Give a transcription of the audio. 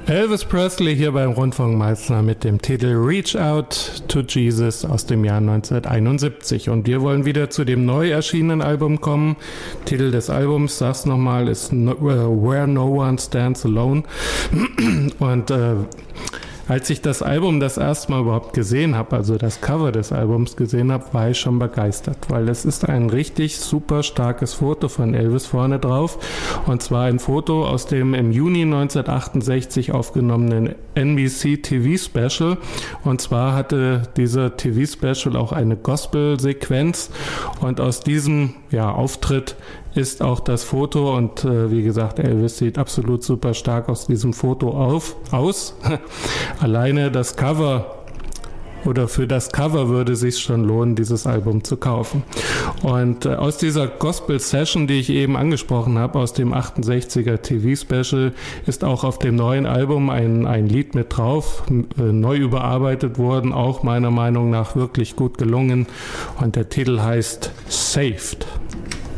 Elvis Presley hier beim Rundfunkmeister mit dem Titel Reach Out to Jesus aus dem Jahr 1971. Und wir wollen wieder zu dem neu erschienenen Album kommen. Titel des Albums, sag's nochmal, ist Where No One Stands Alone. Und als ich das Album das erste Mal überhaupt gesehen habe, also das Cover des Albums gesehen habe, war ich schon begeistert, weil es ist ein richtig super starkes Foto von Elvis vorne drauf, und zwar ein Foto aus dem im Juni 1968 aufgenommenen NBC TV Special, und zwar hatte dieser TV Special auch eine Gospel-Sequenz, und aus diesem Auftritt ist auch das Foto, und wie gesagt, Elvis sieht absolut super stark aus diesem Foto aus. Alleine das Cover oder für das Cover würde es sich schon lohnen, dieses Album zu kaufen. Und aus dieser Gospel-Session, die ich eben angesprochen habe, aus dem 68er TV-Special, ist auch auf dem neuen Album ein Lied mit drauf, neu überarbeitet worden, auch meiner Meinung nach wirklich gut gelungen. Und der Titel heißt Saved.